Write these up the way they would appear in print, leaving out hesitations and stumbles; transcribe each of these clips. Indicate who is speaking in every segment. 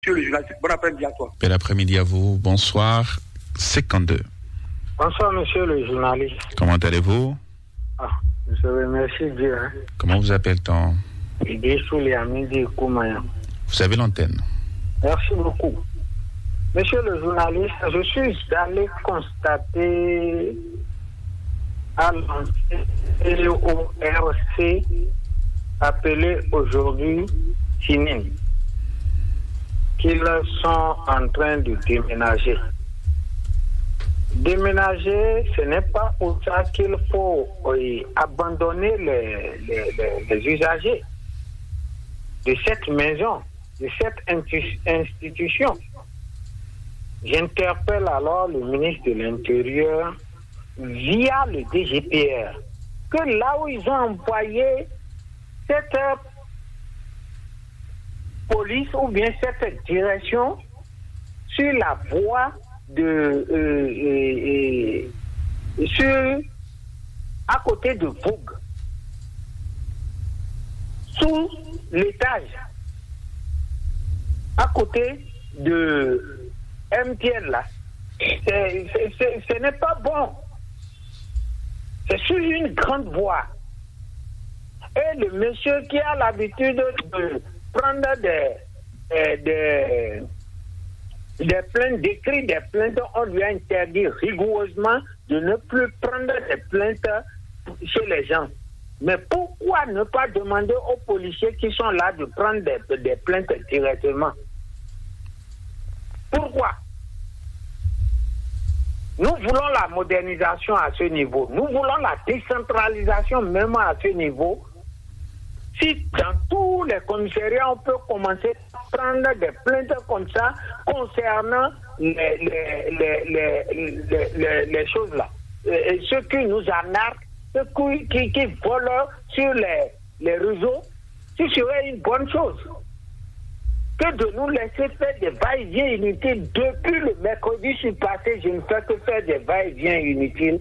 Speaker 1: Monsieur le journaliste, bon après-midi à toi.
Speaker 2: Bel après-midi à vous. Bonsoir. 52.
Speaker 3: Bonsoir, monsieur le journaliste.
Speaker 2: Comment allez-vous?
Speaker 3: Je remercie Dieu.
Speaker 2: Comment vous appelle-t-on? Vous avez l'antenne.
Speaker 3: Merci beaucoup. Monsieur le journaliste, je suis allé constater à l'antenne ORC appelé aujourd'hui Sinin qu'ils sont en train de déménager. Déménager, ce n'est pas pour ça qu'il faut abandonner les usagers de cette maison, de cette institution. J'interpelle alors le ministre de l'Intérieur via le DGPR que là où ils ont envoyé cette police ou bien cette direction sur la voie à côté de Vogue, sous l'étage, à côté de MTN là. Ce n'est pas bon. C'est sur une grande voie. Et le monsieur qui a l'habitude de prendre des plaintes, d'écrire des plaintes, on lui a interdit rigoureusement de ne plus prendre des plaintes chez les gens. Mais pourquoi ne pas demander aux policiers qui sont là de prendre des plaintes directement? Pourquoi? Nous voulons la modernisation à ce niveau. Nous voulons la décentralisation même à ce niveau. Si dans tous les commissariats, on peut commencer à prendre des plaintes comme ça concernant les choses là. Et ceux qui nous arnaquent, ceux qui volent sur les réseaux, ce serait une bonne chose. Que de nous laisser faire des va-et-vient inutiles. Depuis le mercredi passé, je ne fais que faire des va-et-vient inutiles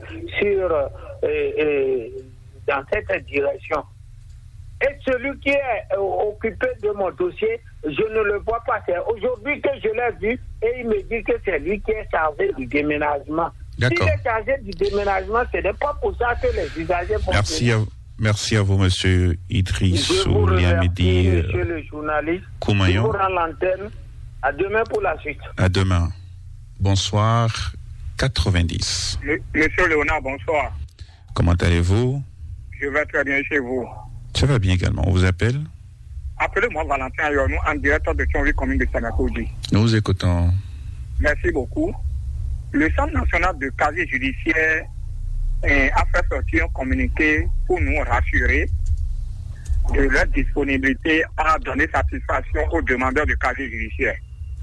Speaker 3: dans cette direction. Et celui qui est occupé de mon dossier, je ne le vois pas. C'est aujourd'hui que je l'ai vu et il me dit que c'est lui qui est chargé du déménagement. S'il est chargé du déménagement, ce n'est pas pour ça que les usagers vont...
Speaker 2: Merci à vous, monsieur Idriss Liamidi.
Speaker 3: Monsieur le journaliste.
Speaker 2: Koumayon.
Speaker 3: Je vous rends l'antenne. À demain pour la suite.
Speaker 2: À demain. Bonsoir. 90.
Speaker 1: Monsieur Léonard, bonsoir.
Speaker 2: Comment allez-vous?
Speaker 1: Je vais très bien chez vous.
Speaker 2: Ça va bien également. On vous appelle?
Speaker 1: Appelez-moi Valentin Ayonou, en directeur de Thionville, commune de Sanakoudi.
Speaker 2: Nous vous écoutons.
Speaker 1: Merci beaucoup. Le Centre national de casier judiciaire a fait sortir un communiqué pour nous rassurer de leur disponibilité à donner satisfaction aux demandeurs de casier judiciaire.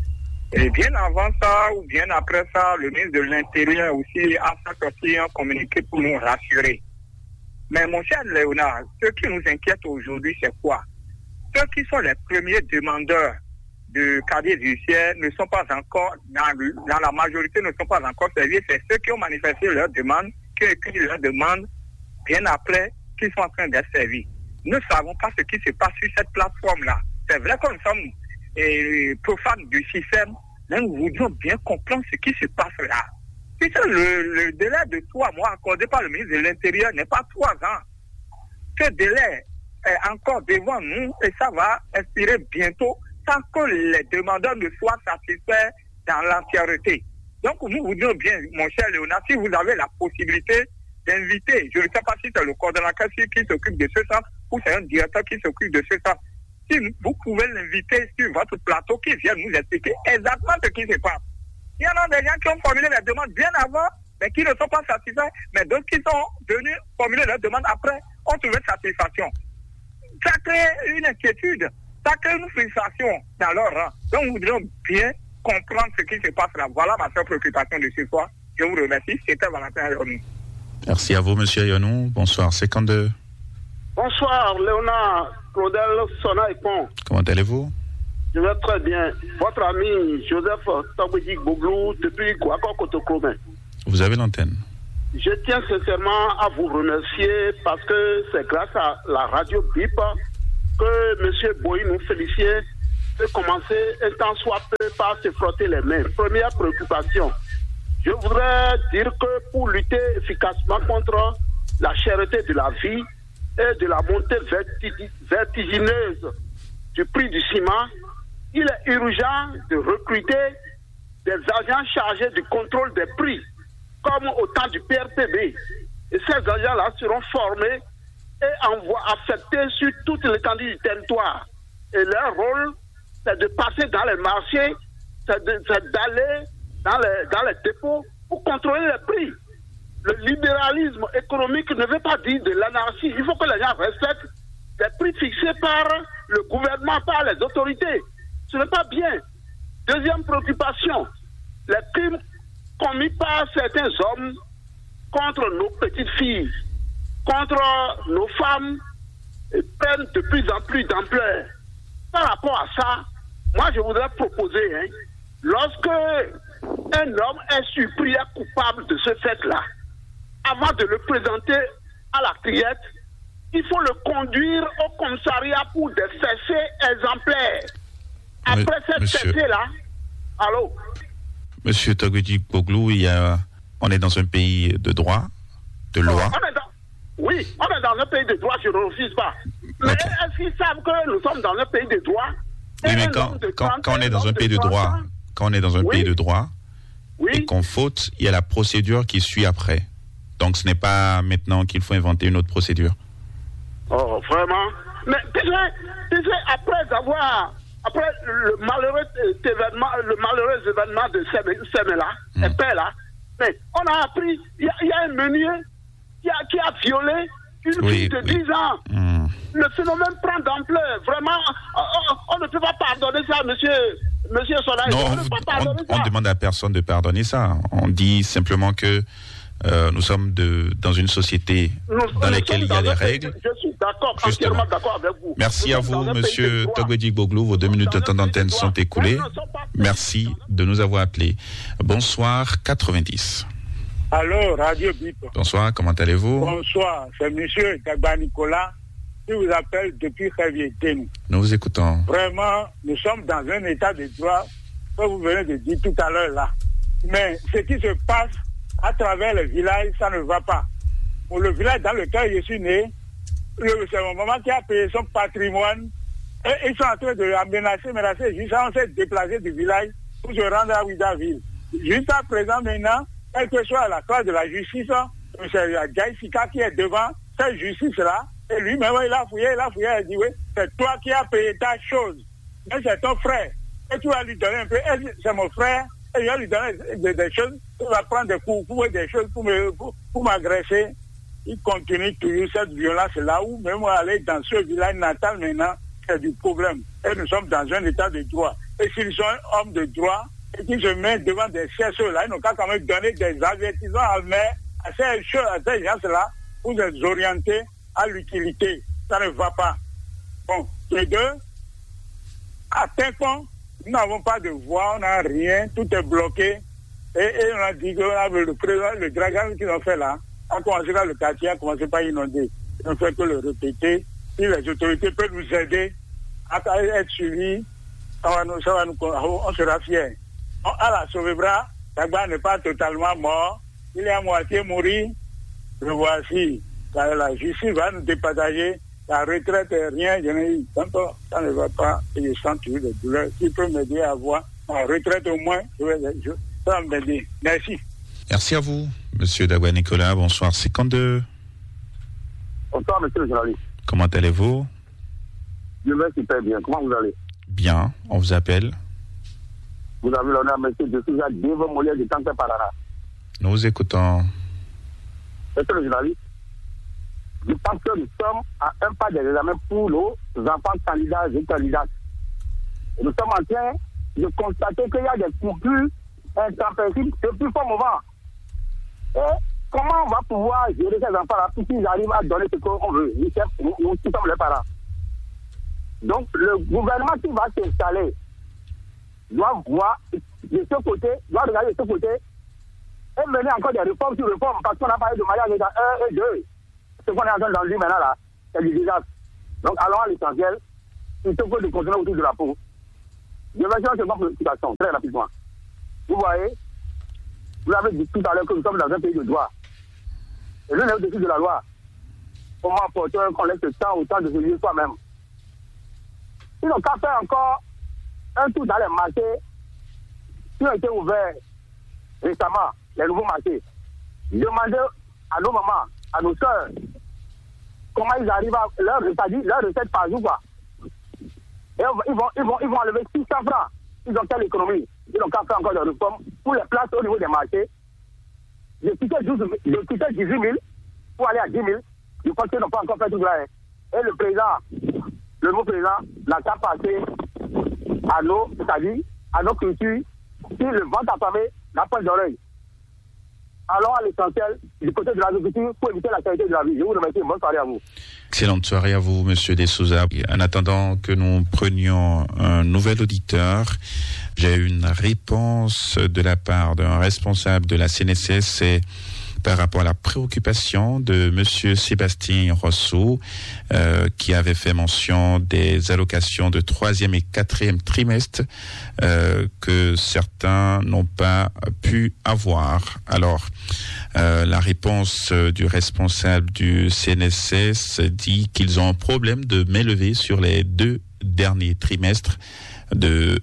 Speaker 1: Et bien avant ça, ou bien après ça, le ministre de l'Intérieur aussi a fait sortir un communiqué pour nous rassurer. Mais mon cher Léonard, ce qui nous inquiète aujourd'hui, c'est quoi? Ceux qui sont les premiers demandeurs de casier judiciaire ne sont pas encore, dans la majorité, ne sont pas encore servis. C'est ceux qui ont manifesté leur demande, qui ont écrit leur demande bien après, qui sont en train d'être servis. Nous ne savons pas ce qui se passe sur cette plateforme-là. C'est vrai que nous sommes profanes du système, mais nous voudrions bien comprendre ce qui se passe là. Puisque le délai de 3 mois accordé par le ministre de l'Intérieur n'est pas 3 ans. Ce délai est encore devant nous et ça va expirer bientôt sans que les demandeurs ne soient satisfaits dans l'entièreté. Donc nous voudrions bien, mon cher Léonard, si vous avez la possibilité d'inviter, je ne sais pas si c'est le coordonnateur qui s'occupe de ce centre ou c'est un directeur qui s'occupe de ce centre, si vous pouvez l'inviter sur votre plateau qui vient nous expliquer exactement ce qui se passe. Il y en a des gens qui ont formulé les demandes bien avant, mais qui ne sont pas satisfaits, mais d'autres qui sont venus formuler leurs demandes après ont trouvé satisfaction. Ça crée une inquiétude, ça crée une frustration dans leur rang. Donc nous voudrions bien comprendre ce qui se passe là. Voilà ma seule préoccupation de ce soir. Je vous remercie. C'était Valentin Ayonou.
Speaker 2: Merci à vous, monsieur Ayonou. Bonsoir. 52.
Speaker 4: Bonsoir, Léonard Claudel Sonaïpon.
Speaker 2: Comment allez-vous?
Speaker 4: Je vais très bien. Votre ami Joseph Tabouidi Bouglou depuis Guaco-Kotokome.
Speaker 2: Vous avez l'antenne.
Speaker 4: Je tiens sincèrement à vous remercier parce que c'est grâce à la radio BIP que M. Boy nous félicitait peut commencer un temps soit peu par se frotter les mains. Première préoccupation. Je voudrais dire que pour lutter efficacement contre la cherté de la vie et de la montée vertigineuse du prix du ciment, il est urgent de recruter des agents chargés du contrôle des prix, comme au temps du PRTB. Et ces agents-là seront formés et affectés sur toute l'étendue du territoire. Et leur rôle, c'est de passer dans les marchés, c'est d'aller dans les dépôts pour contrôler les prix. Le libéralisme économique ne veut pas dire de l'anarchie. Il faut que les gens respectent les prix fixés par le gouvernement, par les autorités. Ce n'est pas bien. Deuxième préoccupation, les crimes commis par certains hommes contre nos petites filles, contre nos femmes, prennent de plus en plus d'ampleur. Par rapport à ça, moi je voudrais proposer, lorsque un homme est surpris et coupable de ce fait-là, avant de le présenter à la criette, il faut le conduire au commissariat pour des fessées exemplaires. Après cette fessée-là, allô?
Speaker 2: Monsieur Togwedji Gboglu, on est dans un pays de droit, de loi.
Speaker 4: Oui, on est dans un pays de droit, je ne refuse pas. Mais est-ce qu'ils savent que nous sommes dans un pays de droit?
Speaker 2: Oui, mais quand on est dans un pays de droit, pays de droit, et qu'on faute, il y a la procédure qui suit après. Donc ce n'est pas maintenant qu'il faut inventer une autre procédure.
Speaker 4: Oh, vraiment? Mais tu sais, après le malheureux événement de Semela, là, mais on a appris, il y a un meunier qui a violé une fille de 10 ans. Le phénomène prend d'ampleur. Vraiment, on ne peut pas pardonner ça, monsieur Sonaï.
Speaker 2: Non, on demande à personne de pardonner ça. On dit simplement que nous sommes dans une société dans laquelle il y a des règles.
Speaker 4: Je suis d'accord, entièrement d'accord avec vous.
Speaker 2: Merci à vous, monsieur Togwedji Gboglu. Vos 2 minutes de temps d'antenne sont écoulées. Merci de nous avoir appelés. Bonsoir, 90.
Speaker 1: Allô, Radio Bip.
Speaker 2: Bonsoir, comment allez-vous?
Speaker 1: Bonsoir, c'est monsieur Dagba Nicolas qui vous appelle depuis Révier-Ténou.
Speaker 2: Nous vous écoutons.
Speaker 1: Vraiment, nous sommes dans un état de droit, comme vous venez de dire tout à l'heure là. Mais ce qui se passe à travers les villages, ça ne va pas. Pour le village dans lequel je suis né, c'est mon maman qui a payé son patrimoine et ils sont en train de menacer. Jusqu'à on s'est déplacé du village pour se rendre à Ouidaville. Jusqu'à présent maintenant, quelle que soit la classe de la justice, c'est Gaïsika qui est devant cette justice-là, et lui-même il a fouillé, il a dit oui, c'est toi qui as payé ta chose, mais c'est ton frère. Et tu vas lui donner un peu, c'est mon frère, et il va lui donner des choses, il va prendre des coups, des choses pour m'agresser. Il continue toujours cette violence-là où même aller dans ce village natal maintenant, c'est du problème. Et nous sommes dans un état de droit. Et s'ils sont hommes de droit, et qu'ils se mettent devant des CSE-là, ils n'ont qu'à quand même donner des avertissements à ces gens-là pour les orienter à l'utilité. Ça ne va pas. Bon, les deux, à Timpon, nous n'avons pas de voix, on n'a rien, tout est bloqué. Et on a dit que le dragon qu'ils ont fait là, a commencé par le quartier, a commencé par inonder. On ne fait que le répéter. Si les autorités peuvent nous aider à être suivis, on sera fiers. À la Sauvebra, Dagba n'est pas totalement mort. Il est à moitié mort. Le voici. La justice va nous départager. La retraite est rien. Ça ne va pas. Et je sens toujours des douleurs. S'il peut m'aider à avoir ma retraite au moins, ça va m'aider. Merci.
Speaker 2: Merci à vous, monsieur Dagba Nicolas. Bonsoir, 52.
Speaker 5: Bonsoir, monsieur le journaliste.
Speaker 2: Comment allez-vous?
Speaker 5: Je vais super bien. Comment vous allez?
Speaker 2: Bien, on vous appelle.
Speaker 5: Vous avez l'honneur, monsieur, de Souza Devo Molière de Tanké Parara.
Speaker 2: Nous vous écoutons.
Speaker 5: Monsieur le journaliste, je pense que nous sommes à un pas des examens pour nos enfants candidats et candidates. Et nous sommes en train de constater qu'il y a des coupures intempestives depuis fort moment. Et comment on va pouvoir gérer ces enfants-là pour qu'ils arrivent à donner ce qu'on veut? Nous sommes les parents. Donc, le gouvernement qui va s'installer doit voir de ce côté, doit regarder de ce côté et mener encore des réformes sur réformes parce qu'on a parlé de mariage état 1 et 2. Ce qu'on est en train d'enlever maintenant là, c'est du désastre. Donc allons à l'essentiel, plutôt que de continuer autour de la peau. Je vais faire une seconde préoccupation, très rapidement. Vous voyez, vous avez dit tout à l'heure que nous sommes dans un pays de droit. Et l'un est au-dessus de la loi. Comment apporter qu'on laisse le temps au temps de se lier soi-même. Ils n'ont qu'à faire encore un tour dans les marchés qui ont été ouverts récemment, les nouveaux marchés. Demandez à nos mamans, à nos soeurs, comment ils arrivent à leur recette par jour, quoi. Et ils vont enlever 600 francs. Ils ont quelle économie? Ils n'ont qu'à faire encore des réformes pour les places au niveau des marchés. De quitter 18 000 pour aller à 10 000. Je pense qu'ils n'ont pas encore fait tout ça. Et le nouveau président n'a qu'à passer à nos, c'est-à-dire à nos cultures, qui le ventre affamé n'a pas d'oreille. Allons à l'essentiel du côté de l'agriculture pour éviter la qualité de la vie. Je vous remercie. Bonne soirée à vous.
Speaker 2: Excellente soirée à vous, Monsieur De Souza. En attendant que nous prenions un nouvel auditeur, j'ai une réponse de la part d'un responsable de la CNSS par rapport à la préoccupation de Monsieur Sébastien Rousseau, qui avait fait mention des allocations de 3e et 4e trimestre que certains n'ont pas pu avoir. Alors, la réponse du responsable du CNSS dit qu'ils ont un problème de main levée sur les 2 derniers trimestres de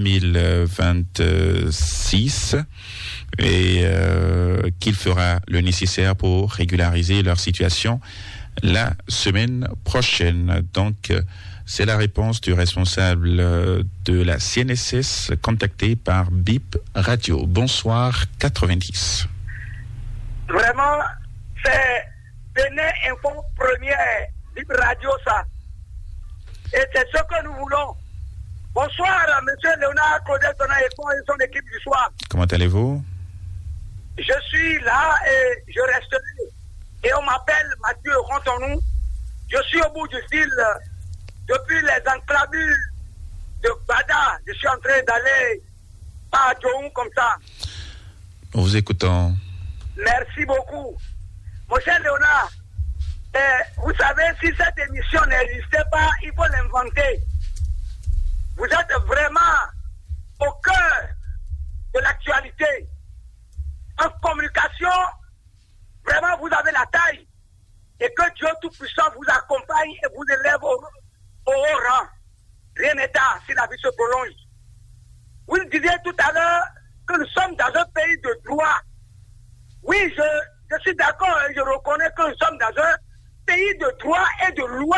Speaker 2: 2026 et qu'il fera le nécessaire pour régulariser leur situation la semaine prochaine. Donc, c'est la réponse du responsable de la CNSS contacté par BIP Radio. Bonsoir 90.
Speaker 3: Vraiment, c'est Bénin Info Première, BIP Radio, ça. Et c'est ce que nous voulons. Bonsoir, M. Léonard Claudel et son équipe du soir.
Speaker 2: Comment allez-vous?
Speaker 3: Je suis là et je reste là. Et on m'appelle Mathieu Rontonou. Je suis au bout du fil depuis les enclaves de Bada. Je suis en train d'aller par Djohou comme ça.
Speaker 2: En vous écoutant.
Speaker 3: Merci beaucoup. Mon cher Léonard, vous savez, si cette émission n'existait pas, il faut l'inventer. Vous êtes vraiment au cœur de l'actualité. En communication, vraiment vous avez la taille. Et que Dieu Tout-Puissant vous accompagne et vous élève au haut rang. Rien n'est tard si la vie se prolonge. Vous le disiez tout à l'heure que nous sommes dans un pays de droit. Oui, je suis d'accord et je reconnais que nous sommes dans un pays de droit et de loi.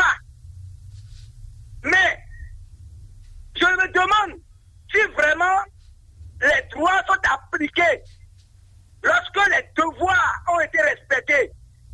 Speaker 3: Mais je me demande si vraiment les droits sont appliqués lorsque les devoirs ont été respectés.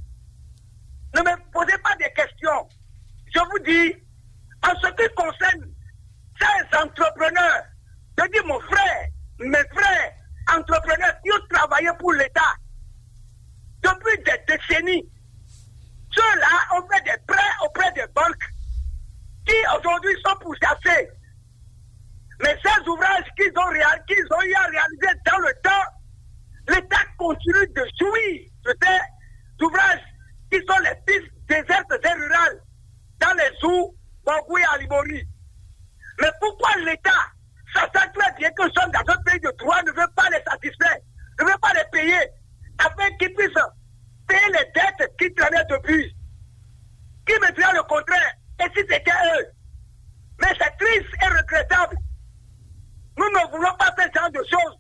Speaker 3: Ne me posez pas des questions. Je vous dis, en ce qui concerne ces entrepreneurs, je dis mon frère, mes frères entrepreneurs qui ont travaillé pour l'État depuis des décennies, ceux-là ont fait des prêts auprès des banques qui aujourd'hui sont pourchassés. Mais ces ouvrages qu'ils ont eu à réaliser dans le temps, l'État continue de jouir de ces ouvrages qui sont les pistes désertes et rurales dans les zoos, Bangui et Alibori. Mais pourquoi l'État, sachant très bien que nous sommes dans un pays de droit, ne veut pas les satisfaire, ne veut pas les payer, afin qu'ils puissent payer les dettes qu'ils traînaient depuis? Qui me dirait le contraire? Et si c'était eux? Mais c'est triste et regrettable. Nous ne voulons pas faire ce genre de choses.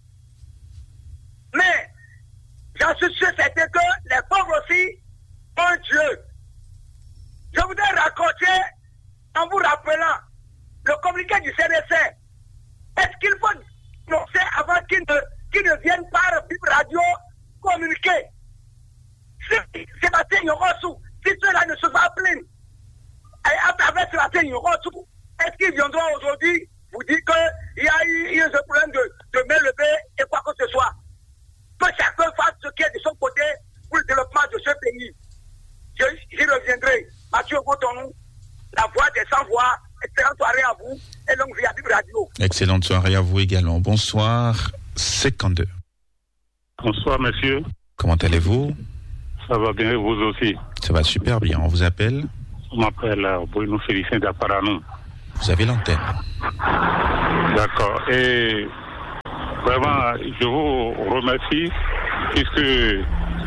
Speaker 3: Mais j'en suis sûr certain que les pauvres aussi ont un Dieu. Je voudrais raconter en vous rappelant le communiqué du CNSS. Est-ce qu'il faut annoncer avant qu'ils ne viennent par Bip Radio communiquer? Si Sébastien Yorossou, si ceux-là ne se sont appelés, et à travers Sébastien Yorossou, est-ce qu'ils viendront aujourd'hui vous dire qu'il y a eu ce problème de main levée et quoi que ce soit? Que chacun fasse ce qui est de son côté pour le développement de ce pays. J'y reviendrai. Mathieu Rontonou, la voix des sans-voix. Excellente soirée à vous et longue vie à Bip Radio.
Speaker 2: Excellente soirée à vous également. Bonsoir, 52.
Speaker 6: Bonsoir, monsieur.
Speaker 2: Comment allez-vous?
Speaker 6: Ça va bien, vous aussi?
Speaker 2: Ça va super bien. On vous appelle?
Speaker 6: On m'appelle Bruno Félicien d'Aparanou.
Speaker 2: Vous avez l'antenne.
Speaker 6: D'accord. Et vraiment, je vous remercie puisque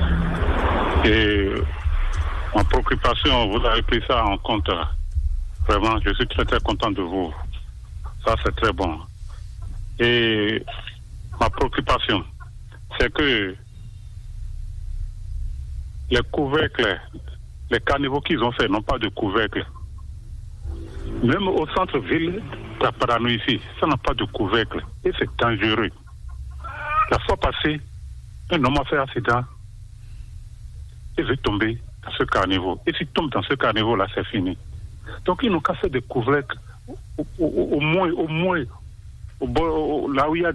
Speaker 6: en préoccupation, vous avez pris ça en compte. Vraiment, je suis très très content de vous. Ça, c'est très bon. Et ma préoccupation, c'est que les couvercles, les caniveaux qu'ils ont fait n'ont pas de couvercle. Même au centre-ville d'Apadano ici, ça n'a pas de couvercle. Et c'est dangereux. La fois passée, un homme a fait un accident et veut tomber dans ce caniveau. Et s'il tombe dans ce caniveau-là, c'est fini. Donc ils n'ont qu'à faire des couvercles au moins, là où il y a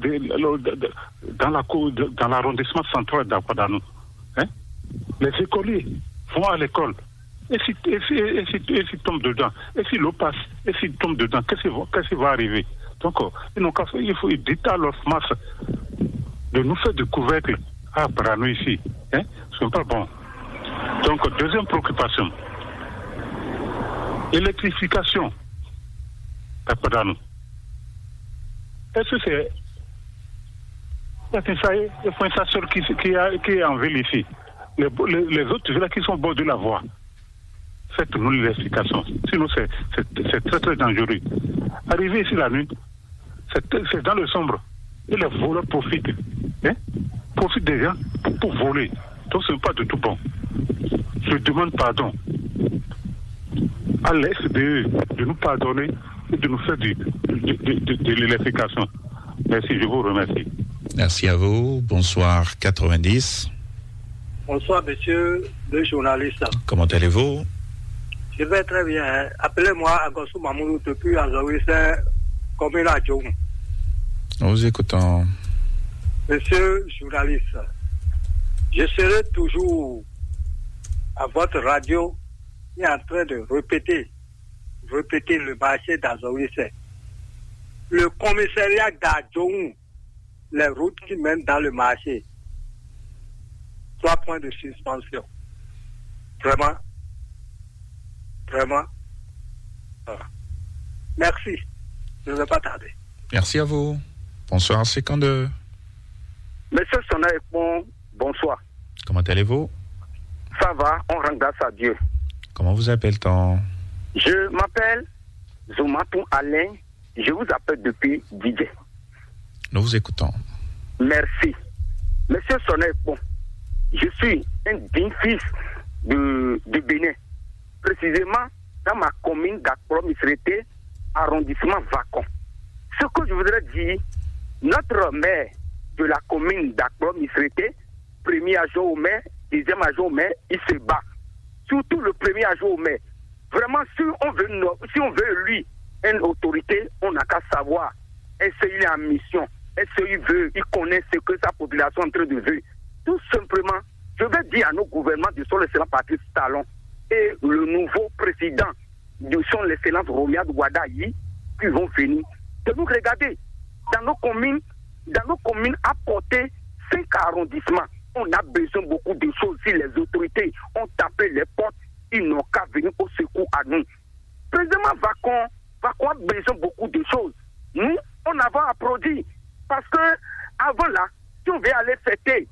Speaker 6: dans l'arrondissement central d'Apadano. Hein? Les écoliers vont à l'école. Et s'ils tombent dedans, et si l'eau passe, et s'ils tombent dedans, qu'est-ce qui va arriver? Donc, il faut éviter à leur masse de nous faire des couvercles à Brano ici. Hein? Ce n'est pas bon. Donc, deuxième préoccupation, l'électrification à Brano. Est-ce que c'est un chasseur qui est en ville ici? Les autres villes qui sont au bord de la voie. Faites-nous l'électrification. Sinon, c'est très très dangereux. Arriver ici la nuit, c'est dans le sombre. Et les voleurs profitent. Hein? Profitent des gens pour voler. Donc, ce n'est pas du tout bon. Je demande pardon à l'SDE de nous pardonner et de nous faire de l'électrification. Merci, je vous remercie.
Speaker 2: Merci à vous. Bonsoir 90.
Speaker 7: Bonsoir, monsieur le journaliste.
Speaker 2: Comment allez-vous?
Speaker 7: Je vais très bien. Appelez-moi Agossou Mamoudou depuis Azaouissé, commune à Djong.
Speaker 2: Nous vous écoutons.
Speaker 7: Monsieur le journaliste, je serai toujours à votre radio et en train de répéter le marché d'Azaouissé. Le commissariat d'Adjong, les routes qui mènent dans le marché. 3 points de suspension. Vraiment. Merci. Je ne vais pas tarder.
Speaker 2: Merci à vous. Bonsoir, 52.
Speaker 5: Monsieur Sonaïpon, bonsoir.
Speaker 2: Comment allez-vous?
Speaker 5: Ça va, on rend grâce à Dieu.
Speaker 2: Comment vous appelle-t-on?
Speaker 5: Je m'appelle Zoumatou Alain. Je vous appelle depuis Didier.
Speaker 2: Nous vous écoutons.
Speaker 5: Merci. Monsieur Sonaïpon, je suis un digne fils de Bénin. Précisément dans ma commune d'Akpro-Misrété, arrondissement Vacon. Ce que je voudrais dire, notre maire de la commune d'Akpro-Misrété, premier adjoint au maire, deuxième adjoint au maire, il se bat. Surtout le premier adjoint au maire. Vraiment, si on veut lui une autorité, on n'a qu'à savoir est-ce qu'il est en mission, est-ce qu'il veut, il connaît ce que sa population est en train de vivre. Tout simplement, je vais dire à nos gouvernements de son excellent Patrice Talon et le nouveau président de son excellence Romiad Ouadayi qui vont venir. De nous regarder dans nos communes à porter 5 arrondissements. On a besoin de beaucoup de choses. Si les autorités ont tapé les portes, ils n'ont qu'à venir au secours à nous. Précisément, Vacon a besoin de beaucoup de choses. Nous, on avait applaudi. Parce que, avant là, si on veut aller fêter,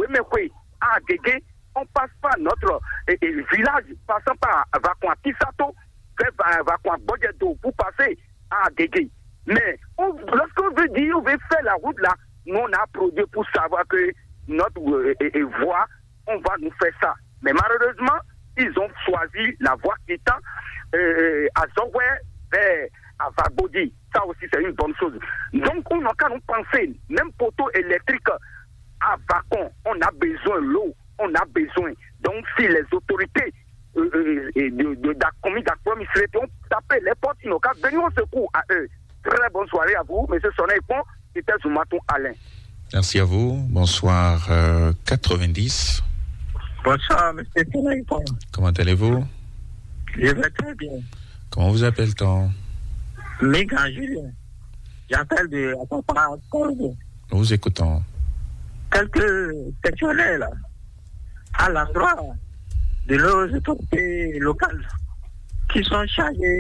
Speaker 5: à Guégué, on passe par notre village, passant par Vacon à Tissato, Vacon à Bodjedo, pour passer à Guégué. Mais, lorsqu'on veut dire, on veut faire la route là, nous, on a applaudi pour savoir que notre voie, on va nous faire ça. Mais malheureusement, ils ont choisi la voie étant à Zoué vers à Vagodi. Ça aussi, c'est une bonne chose. Donc, on n'a qu'à nous penser, même poteau électrique à Vacon, on a besoin de l'eau, on a besoin. Donc, si les autorités de la commune d'Akpro-Misrété ont tapé les portes, ils n'ont qu'à venir au secours à eux. Très bonne soirée à vous, M. Sonaïpon, c'était Zoumatou Alain.
Speaker 2: Merci à vous. Bonsoir 90.
Speaker 7: Bonsoir, M. Sonaïpon.
Speaker 2: Comment allez-vous?
Speaker 7: Je vais très bien.
Speaker 2: Comment vous appelle-t-on?
Speaker 7: Mégan Julien. J'appelle de Corbeau.
Speaker 2: Nous vous écoutons.
Speaker 7: Quelques questionnaires à l'endroit de nos autorités locales qui sont chargées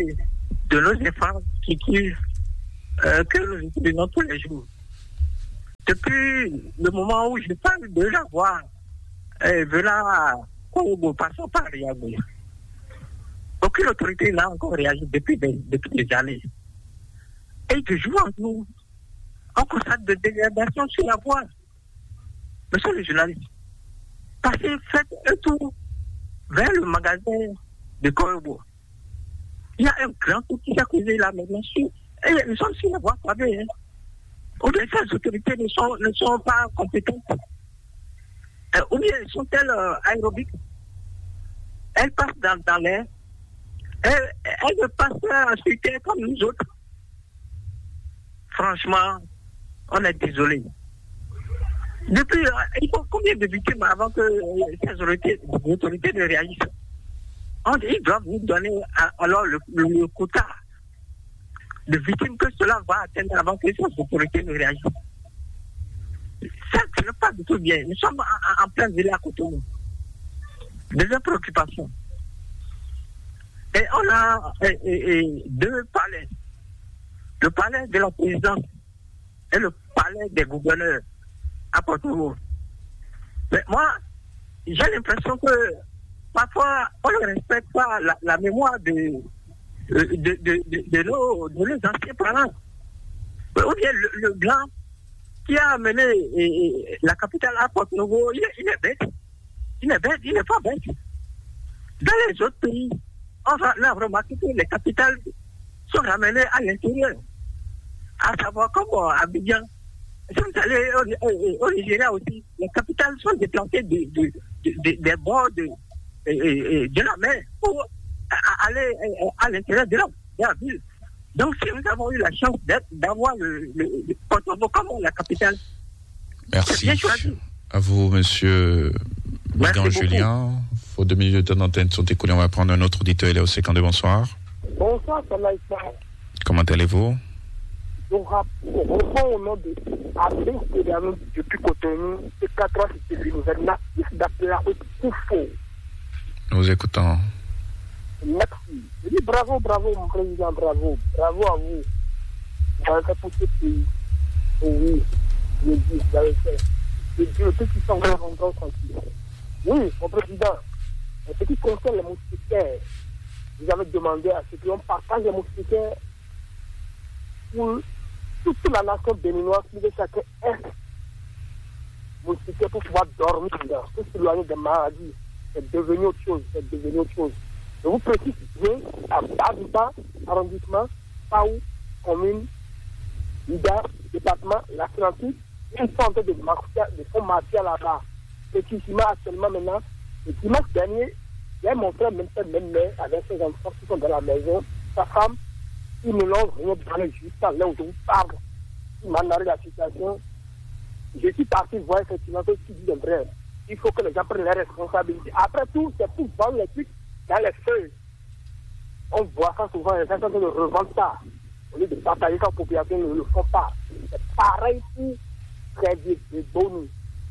Speaker 1: de nos infrastructures que nous utilisons tous les jours. Depuis le moment où je parle de la voie venant Congo, passant par Yagouya, aucune autorité n'a encore réagi depuis des années. Et de jour en jour, on constate de dégradation sur la voie. Monsieur le journaliste, faites un tour vers le magasin de Koyobo. Il y a un grand tour qui s'est causé là maintenant. Et nous sommes sur la voie pavée. Ou bien ces autorités ne sont pas compétentes. Ou bien sont-elles aérobiques? Elles passent dans l'air. Elles passent ensuite comme nous autres. Franchement, on est désolé. Depuis, il faut combien de victimes avant que ces autorités ne réagissent? Ils doivent nous donner alors le quota de victimes que cela va atteindre avant que ces autorités ne réagissent. Ça, ce n'est pas du tout bien. Nous sommes en plein ville à Cotonou. Des préoccupations. Et on a deux palais. Le palais de la présidence et le palais des gouverneurs à Cotonou. Mais moi, j'ai l'impression que parfois, on ne respecte pas la mémoire de nos anciens parents. Ou bien le blanc qui a amené la capitale à Porto-Novo, il est bête. Il n'est pas bête. Dans les autres pays, on a remarqué que les capitales sont ramenées à l'intérieur. À savoir comme Abidjan. Si vous allez au Nigeria aussi, les capitales sont déplacées des bords de la mer pour aller à l'intérieur de la ville. Donc si nous avons eu la chance d'avoir le Porto-Novo comme la capitale,
Speaker 2: merci à vous, monsieur Bidon Julien. Vos 2 minutes d'antenne sont écoulées. On va prendre un autre auditeur. Il est au Sécandé. Bonsoir.
Speaker 8: Bonsoir, Salaïsa.
Speaker 2: Comment allez-vous?
Speaker 8: Donc, au nom de Abdel Kédanou depuis Cotonou, et 4 ans, c'était lui. Nous avons natif d'appeler la haute Koufo.
Speaker 2: Nous écoutons.
Speaker 8: Merci. Je dis bravo, mon président, bravo. Bravo à vous. Vous avez fait pour ce pays. Oui, je le dis, vous avez fait. Et Dieu, ceux qui sont vraiment tranquilles. Oui, mon président, en ce qui concerne les moustiquaires, vous avez demandé à ce qu'on partage les moustiquaires pour toute la nation béninoise, pour que chacun ait moustiquaires pour pouvoir dormir dedans, pour s'éloigner des maladies. C'est devenu autre chose. Je vous précise bien, à Baduba, arrondissement, Paou, commune, Ida, département, la Atlantique, ils sont en train de faire marcher là-bas. Effectivement, actuellement maintenant, le dimanche dernier, il y a mon frère, même mère, avec ses enfants qui sont dans la maison, sa femme, ils ne l'ont rien donné jusqu'à là où je vous parle. Il m'a narré la situation. Je suis parti voir effectivement ce qui dit le vrai. Il faut que les gens prennent les responsabilités. Après tout, c'est pour vendre les trucs dans les feuilles. On voit ça souvent, les gens sont en train de revendre ça. Au lieu de partager ça aux populations, ils ne le font pas. C'est pareil pour crédit de bonus.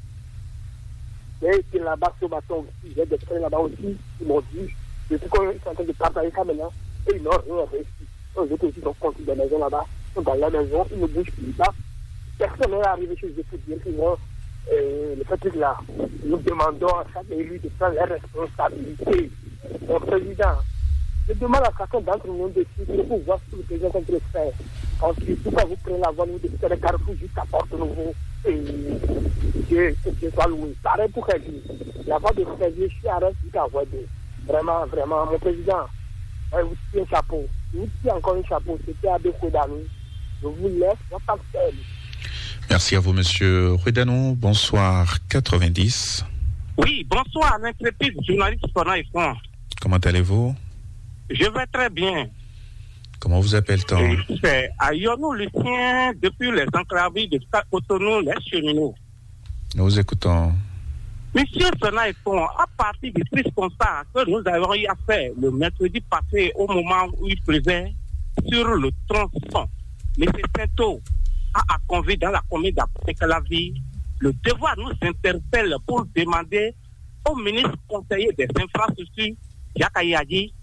Speaker 8: Et là-bas, sur le bâton aussi, j'ai des frères là-bas aussi, ils m'ont dit, depuis qu'ils sont en train de partager ça maintenant, et ils n'ont rien réussi. Eux autres aussi sont construits des maisons là-bas, ils sont dans la maison, ils ne bougent plus là. Personne n'est arrivé chez eux pour dire qu'ils vont le fait là. Nous demandons à chaque élu de prendre les responsabilités. Mon président, je demande à chacun d'entre nous de suivre pour voir ce que le président est en train de faire. Ensuite, pourquoi vous prenez la voie, vous décidez les carrefours jusqu'à Porto-Novo. Et Dieu soit loué. Pareil pour Régi. La voie de Régi, je suis à reste jusqu'à Voidé. Vraiment, mon président, je vous tiens un chapeau. Je vous tiens encore un chapeau. C'était Abdel Kédanou. Je vous laisse votre appel.
Speaker 2: Merci à vous, monsieur Ruedanou. Bonsoir, 90.
Speaker 9: Oui, bonsoir, intrépide journaliste Sona Ifon.
Speaker 2: Comment allez-vous?
Speaker 9: Je vais très bien.
Speaker 2: Comment vous appelle-t-on?
Speaker 9: C'est Ayonou Lucien, depuis les enclaves de Cotonou, les cheminots.
Speaker 2: Nous écoutons.
Speaker 9: Monsieur Sona Ifon, à partir du triste constat que nous avons eu à faire le mercredi passé, au moment où il pleuvait sur le tronçon, M. Sainteau a convié dans la commune d'Apécalavi, le devoir nous interpelle pour demander au ministre conseiller des infrastructures, Jacques Ayadi,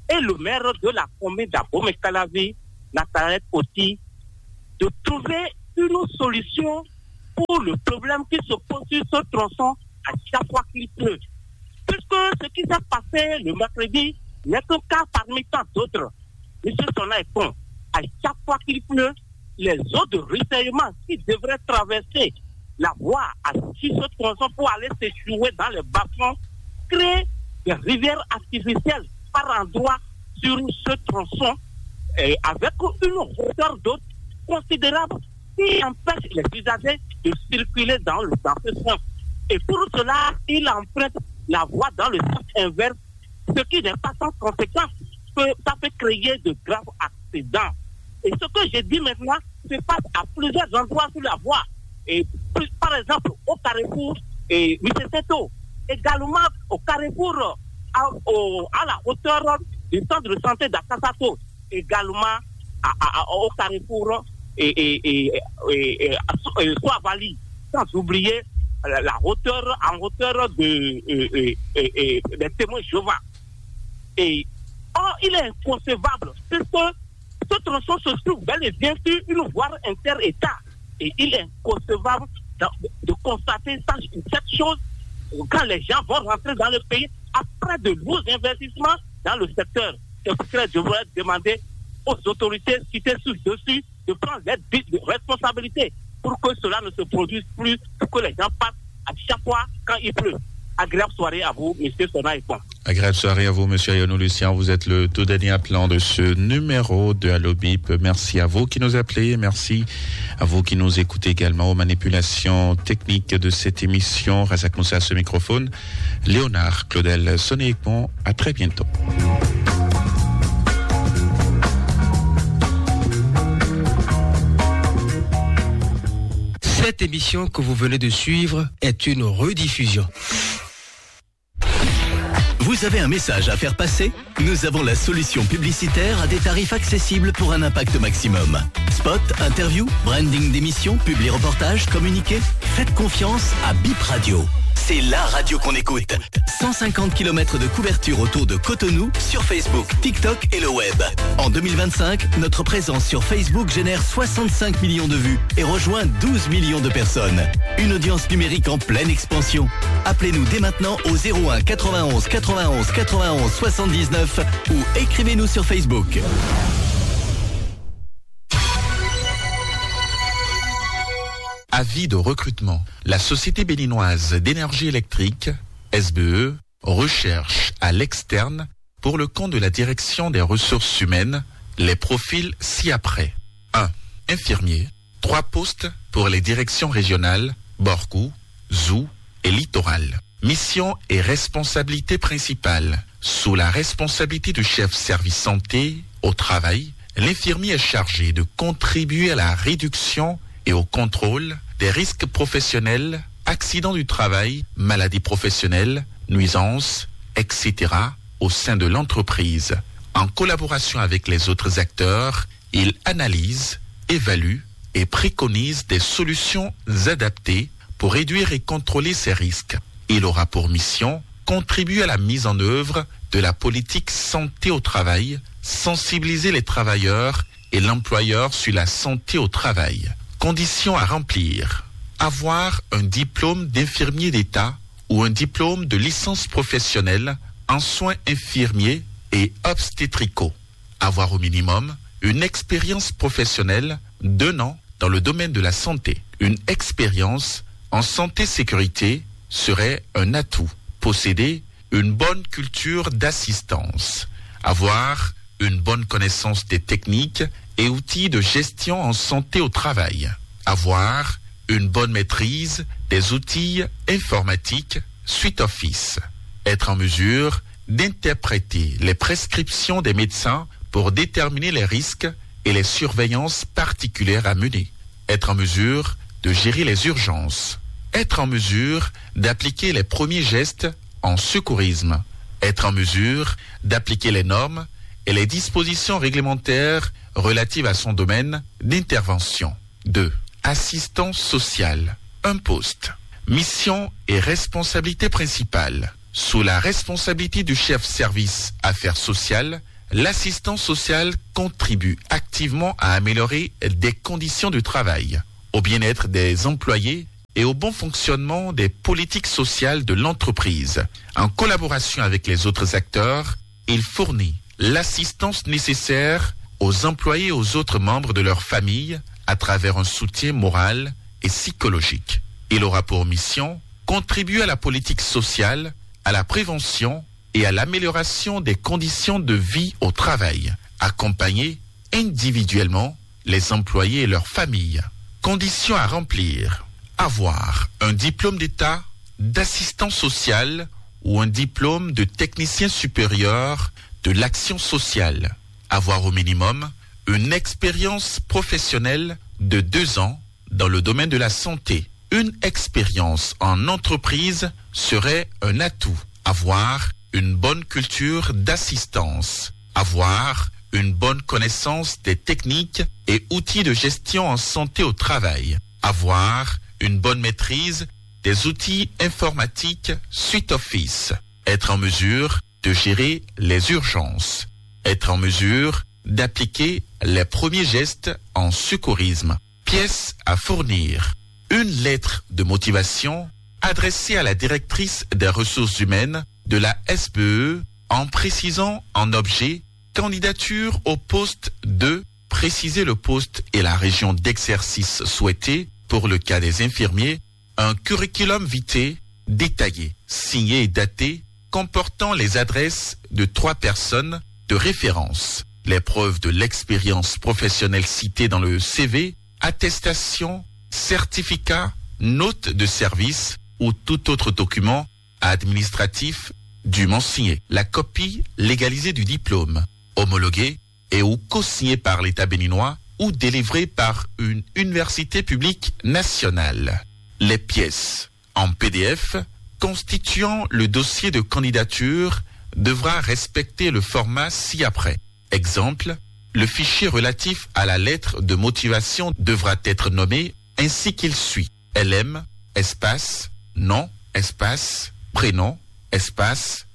Speaker 9: et le maire de la commune d'Abomey-Calavi, Nathalie Oti, de trouver une solution pour le problème qui se pose sur ce tronçon à chaque fois qu'il pleut. Puisque ce qui s'est passé le mercredi n'est qu'un cas parmi tant d'autres. Monsieur Sona Ekpon, à chaque fois qu'il pleut, les eaux de ruissellement qui devraient traverser la voie sur ce tronçon pour aller s'échouer dans les bas-fonds créent des rivières artificielles par endroits sur ce tronçon et avec une hauteur d'eau considérable qui empêche les usagers de circuler dans ce sens. Et pour cela, il emprunte la voie dans le sens inverse, ce qui n'est pas sans conséquence, que ça peut créer de graves accidents. Et ce que j'ai dit maintenant se passe à plusieurs endroits sur la voie. Et par exemple, au carrefour et Miseseto, également au carrefour à la hauteur du centre de santé d'Akasato, également au carrefour et Soavali, sans oublier la hauteur en hauteur des témoins Jéhovah. Et il est inconcevable puisque ce tronçon se trouve bel et bien sur une voie inter-État. Et il est inconcevable de constater cette chose quand les gens vont rentrer dans le pays après de lourds investissements dans le secteur. C'est pour cela que je voudrais demander aux autorités citées dessus de prendre les responsabilités pour que cela ne se produise plus, pour que les gens passent à chaque fois quand il pleut. Agréable soirée à vous, M. Sona Ekpon.
Speaker 2: Agréable soirée à vous, M. Ayonou Lucien. Vous êtes le tout dernier appelant de ce numéro de Allo Bip. Merci à vous qui nous appelez. Merci à vous qui nous écoutez également aux manipulations techniques de cette émission. Razak Moussa à ce microphone. Léonard Claudel Sona Ekpon. À très bientôt.
Speaker 10: Cette émission que vous venez de suivre est une rediffusion.
Speaker 11: Vous avez un message à faire passer? Nous avons la solution publicitaire à des tarifs accessibles pour un impact maximum. Spot, interview, branding d'émission, publi-reportage, communiqué. Faites confiance à Bip Radio. C'est la radio qu'on écoute. 150 km de couverture autour de Cotonou sur Facebook, TikTok et le web. En 2025, notre présence sur Facebook génère 65 millions de vues et rejoint 12 millions de personnes. Une audience numérique en pleine expansion. Appelez-nous dès maintenant au 01 91 91 91 79 ou écrivez-nous sur Facebook.
Speaker 2: Avis de recrutement. La Société béninoise d'énergie électrique, SBE, recherche à l'externe, pour le compte de la direction des ressources humaines, les profils ci-après. 1. Infirmier. 3 postes pour les directions régionales, Borkou, Zou et Littoral. Mission et responsabilité principale. Sous la responsabilité du chef service santé au travail, l'infirmier est chargé de contribuer à la réduction et au contrôle des risques professionnels, accidents du travail, maladies professionnelles, nuisances, etc. au sein de l'entreprise. En collaboration avec les autres acteurs, il analyse, évalue et préconise des solutions adaptées pour réduire et contrôler ces risques. Il aura pour mission contribuer à la mise en œuvre de la politique santé au travail, sensibiliser les travailleurs et l'employeur sur la santé au travail. Conditions à remplir. Avoir un diplôme d'infirmier d'État ou un diplôme de licence professionnelle en soins infirmiers et obstétricaux. Avoir au minimum une expérience professionnelle d'1 an dans le domaine de la santé. Une expérience en santé-sécurité serait un atout. Posséder une bonne culture d'assistance. Avoir une bonne connaissance des techniques et outils de gestion en santé au travail. Avoir une bonne maîtrise des outils informatiques suite Office. Être en mesure d'interpréter les prescriptions des médecins pour déterminer les risques et les surveillances particulières à mener. Être en mesure de gérer les urgences. Être en mesure d'appliquer les premiers gestes en secourisme. Être en mesure d'appliquer les normes et les dispositions réglementaires relatives à son domaine d'intervention. 2. Assistance sociale. Un poste. Mission et responsabilité principale. Sous la responsabilité du chef service affaires sociales, l'assistance sociale contribue activement à améliorer des conditions de travail, au bien-être des employés et au bon fonctionnement des politiques sociales de l'entreprise. En collaboration avec les autres acteurs, il fournit l'assistance nécessaire aux employés et aux autres membres de leur famille à travers un soutien moral et psychologique. Il aura pour mission contribuer à la politique sociale, à la prévention et à l'amélioration des conditions de vie au travail, accompagner individuellement les employés et leurs familles. Conditions à remplir: avoir un diplôme d'État d'assistant social ou un diplôme de technicien supérieur de l'action sociale. Avoir au minimum une expérience professionnelle de 2 ans dans le domaine de la santé. Une expérience en entreprise serait un atout. Avoir une bonne culture d'assistance. Avoir une bonne connaissance des techniques et outils de gestion en santé au travail. Avoir une bonne maîtrise des outils informatiques Suite Office. Être en mesure de gérer les urgences. Être en mesure d'appliquer les premiers gestes en secourisme. Pièces à fournir: une lettre de motivation adressée à la directrice des ressources humaines de la SBE en précisant en objet candidature au poste de, préciser le poste et la région d'exercice souhaitée pour le cas des infirmiers, un curriculum vitae détaillé, signé et daté, comportant les adresses de 3 personnes de référence, les preuves de l'expérience professionnelle citée dans le CV, attestation, certificat, note de service ou tout autre document administratif dûment signé, la copie légalisée du diplôme, homologué et ou co-signé par l'État béninois ou délivré par une université publique nationale. Les pièces en PDF constituant le dossier de candidature devra respecter le format ci-après. Exemple, le fichier relatif à la lettre de motivation devra être nommé ainsi qu'il suit: LM, espace, nom, espace, prénom, espace,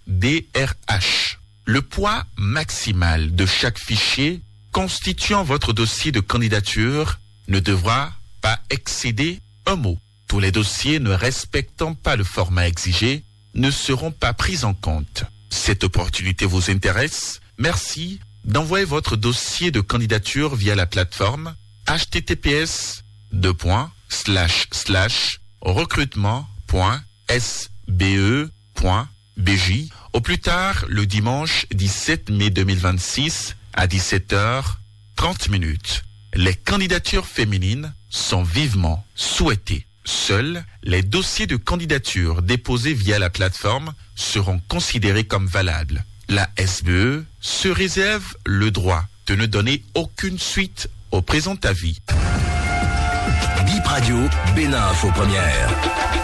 Speaker 2: DRH. Le poids maximal de chaque fichier constituant votre dossier de candidature ne devra pas excéder 1 mot. Tous les dossiers ne respectant pas le format exigé ne seront pas pris en compte. Cette opportunité vous intéresse? Merci d'envoyer votre dossier de candidature via la plateforme https://recrutement.sbe.bj au plus tard le dimanche 17 mai 2026 à 17h30. Les candidatures féminines sont vivement souhaitées. Seuls les dossiers de candidature déposés via la plateforme seront considérés comme valables. La SBE se réserve le droit de ne donner aucune suite au présent avis.
Speaker 11: BIP Radio, Bénin Info Première.